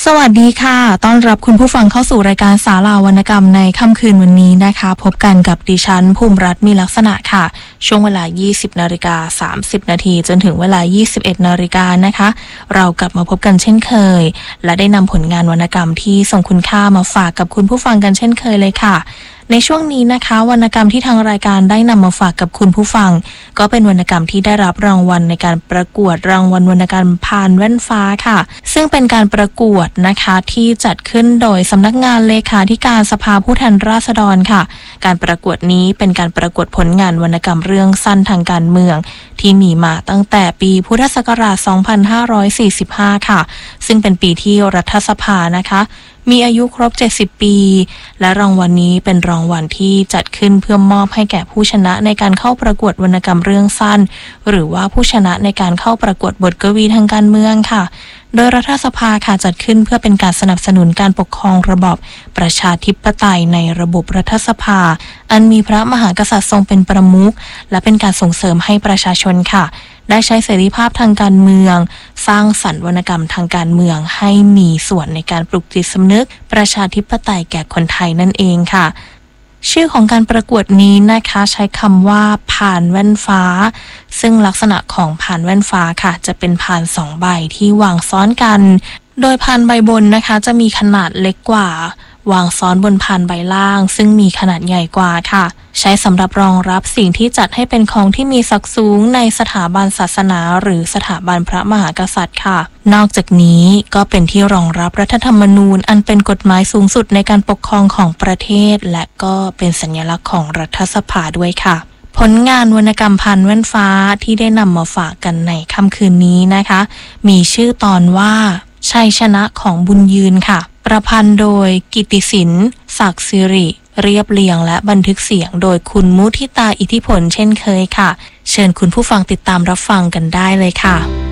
สวัสดีค่ะต้อนรับคุณผู้ฟังเข้าสู่รายการศาลาวรรณกรรมในค่ำคืนวันนี้นะคะพบกันกับดิฉันภูมิรัตน์มีลักษณะค่ะช่วงเวลา 20:30 นาทีจนถึงเวลา 21 นาฬิกานะคะเรากลับมาพบกันเช่นเคยและได้นำผลงานวรรณกรรมที่ทรงคุณค่ามาฝากกับคุณผู้ฟังกันเช่นเคยเลยค่ะในช่วงนี้นะคะวรรณกรรมที่ทางรายการได้นำมาฝากกับคุณผู้ฟังก็เป็นวรรณกรรมที่ได้รับรางวัลในการประกวดรางวัลวรรณกรรมพานแว่นฟ้าค่ะซึ่งเป็นการประกวดนะคะที่จัดขึ้นโดยสำนักงานเลขาธิการสภาผู้แทนราษฎรค่ะการประกวดนี้เป็นการประกวดผลงานวรรณกรรมเรื่องสั้นทางการเมืองที่มีมาตั้งแต่ปีพุทธศักราช 2545 ค่ะซึ่งเป็นปีที่รัฐสภานะคะมีอายุครบ 70 ปีและรางวัลนี้เป็นรางวัลที่จัดขึ้นเพื่อมอบให้แก่ผู้ชนะในการเข้าประกวดวรรณกรรมเรื่องสั้นหรือว่าผู้ชนะในการเข้าประกวดบทกวีทางการเมืองค่ะโดยรัฐสภาค่ะจัดขึ้นเพื่อเป็นการสนับสนุนการปกครองระบอบประชาธิปไตยในระบบรัฐสภาอันมีพระมหากษัตริย์ทรงเป็นประมุขและเป็นการส่งเสริมให้ประชาชนค่ะได้ใช้เสรีภาพทางการเมืองสร้างสรรค์วรรณกรรมทางการเมืองให้มีส่วนในการปลุกจิตสำนึกประชาธิปไตยแก่คนไทยนั่นเองค่ะชื่อของการประกวดนี้นะคะใช้คำว่าพานแว่นฟ้าซึ่งลักษณะของพานแว่นฟ้าค่ะจะเป็นพาน2 ใบที่วางซ้อนกันโดยพานใบบนนะคะจะมีขนาดเล็กกว่าวางซ้อนบนพานใบล่างซึ่งมีขนาดใหญ่กว่าค่ะใช้สำหรับรองรับสิ่งที่จัดให้เป็นของที่มีศักดิ์สูงในสถาบันศาสนาหรือสถาบันพระมหากษัตริย์ค่ะนอกจากนี้ก็เป็นที่รองรับรัฐธรรมนูญอันเป็นกฎหมายสูงสุดในการปกครองของประเทศและก็เป็นสัญลักษณ์ของรัฐสภาด้วยค่ะผลงานวรรณกรรมพานแว่นฟ้าที่ได้นำมาฝากกันในค่ำคืนนี้นะคะมีชื่อตอนว่าชัยชนะของบุญยืนค่ะประพันธ์โดยกิตติศิลป์ศักดิ์สิริเรียบเรียงและบันทึกเสียงโดยคุณมุทิตาอิทธิพลเช่นเคยค่ะเชิญคุณผู้ฟังติดตามรับฟังกันได้เลยค่ะ